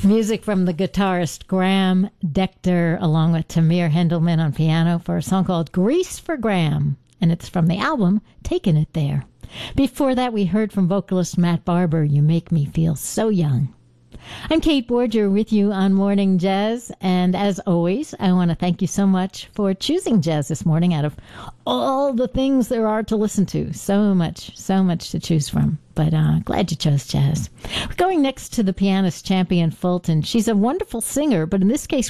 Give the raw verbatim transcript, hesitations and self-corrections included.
Music from the guitarist Graham Dechter, along with Tamir Hendelman on piano, for a song called Grease for Graham, and it's from the album Taking It There. Before that, we heard from vocalist Matt Barber, You Make Me Feel So Young. I'm Kate Borger with you on Morning Jazz, and as always, I want to thank you so much for choosing jazz this morning out of all the things there are to listen to. So much, so much to choose from, but uh, glad you chose jazz. We're going next to the pianist Champion Fulton. She's a wonderful singer, but in this case,